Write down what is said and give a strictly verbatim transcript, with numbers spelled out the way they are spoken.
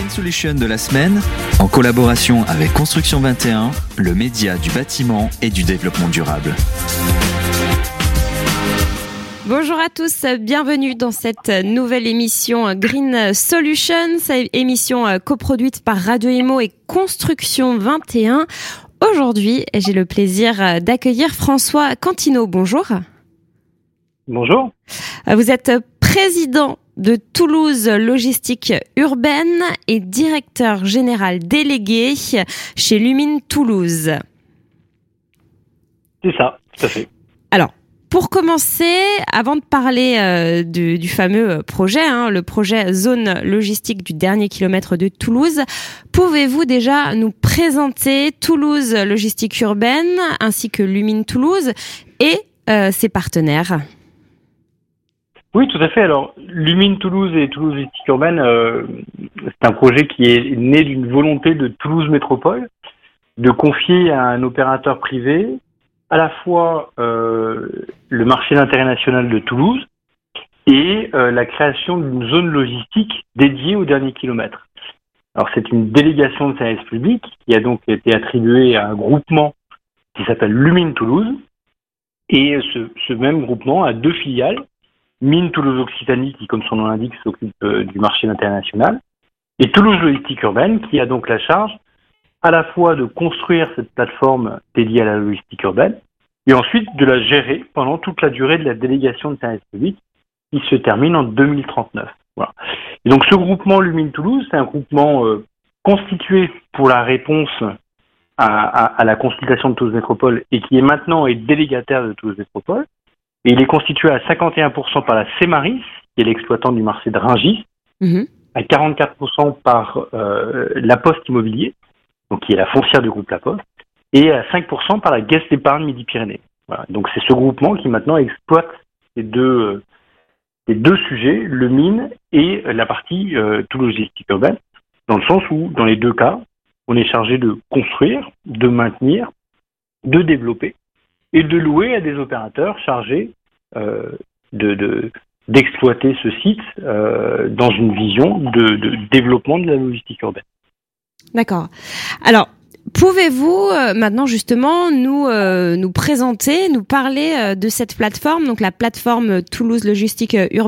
Green Solution de la semaine, en collaboration avec Construction vingt et un, le média du bâtiment et du développement durable. Bonjour à tous, bienvenue dans cette nouvelle émission Green Solutions, émission coproduite par Radio Imo et Construction vingt et un. Aujourd'hui, j'ai le plaisir d'accueillir François Cantineau. Bonjour. Bonjour. Vous êtes président de Toulouse Logistique Urbaine et directeur général délégué chez Lumine Toulouse. C'est ça, tout à fait. Alors, pour commencer, avant de parler euh, du, du fameux projet, hein, le projet zone logistique du dernier kilomètre de Toulouse, pouvez-vous déjà nous présenter Toulouse Logistique Urbaine ainsi que Lumine Toulouse et euh, ses partenaires ? Oui, tout à fait. Alors, Lumine Toulouse et Toulouse Logistique Urbaine, euh, c'est un projet qui est né d'une volonté de Toulouse Métropole de confier à un opérateur privé à la fois euh, le marché d'intérêt national de Toulouse et euh, la création d'une zone logistique dédiée au dernier kilomètre. Alors c'est une délégation de service public qui a donc été attribuée à un groupement qui s'appelle Lumine Toulouse, et ce, ce même groupement a deux filiales, Mine Toulouse Occitanie qui, comme son nom l'indique, s'occupe euh, du marché d'intérêt national, et Toulouse Logistique Urbaine qui a donc la charge à la fois de construire cette plateforme dédiée à la logistique urbaine et ensuite de la gérer pendant toute la durée de la délégation de service public qui se termine en deux mille trente-neuf. Voilà. Et donc ce groupement Lumine Toulouse, c'est un groupement euh, constitué pour la réponse à, à, à la consultation de Toulouse Métropole et qui est maintenant est délégataire de Toulouse Métropole. Et il est constitué à cinquante et un pour cent par la Cemaris, qui est l'exploitant du marché de Rungis, mmh. à quarante-quatre pour cent par euh, La Poste Immobilier, donc qui est la foncière du groupe La Poste, et à cinq pour cent par la Caisse d'épargne Midi-Pyrénées. Voilà. Donc c'est ce groupement qui maintenant exploite ces deux, euh, ces deux sujets, le mine et la partie euh, Toulouse Logistique Urbaine, dans le sens où, dans les deux cas, on est chargé de construire, de maintenir, de développer et de louer à des opérateurs chargés euh, de, de, d'exploiter ce site euh, dans une vision de, de développement de la logistique urbaine. D'accord. Alors, pouvez-vous euh, maintenant justement nous euh, nous présenter, nous parler euh, de cette plateforme, donc la plateforme Toulouse Logistique Urbaine